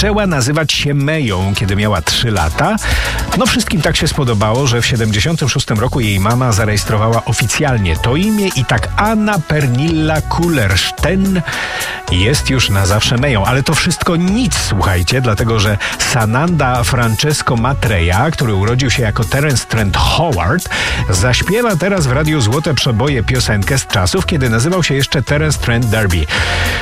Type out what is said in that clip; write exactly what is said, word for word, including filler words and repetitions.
zaczęła nazywać się Meją, kiedy miała trzy lata. No wszystkim tak się spodobało, że w siedemdziesiątym szóstym roku jej mama zarejestrowała oficjalnie to imię i tak Anna Pernilla Kullersten jest już na zawsze Meją. Ale to wszystko nic, słuchajcie, dlatego że Sananda Francesco Matreja, który urodził się jako Terence Trent Howard, zaśpiewa teraz w Radiu Złote Przeboje piosenkę z czasów, kiedy nazywał się jeszcze Terence Trent D'Arby.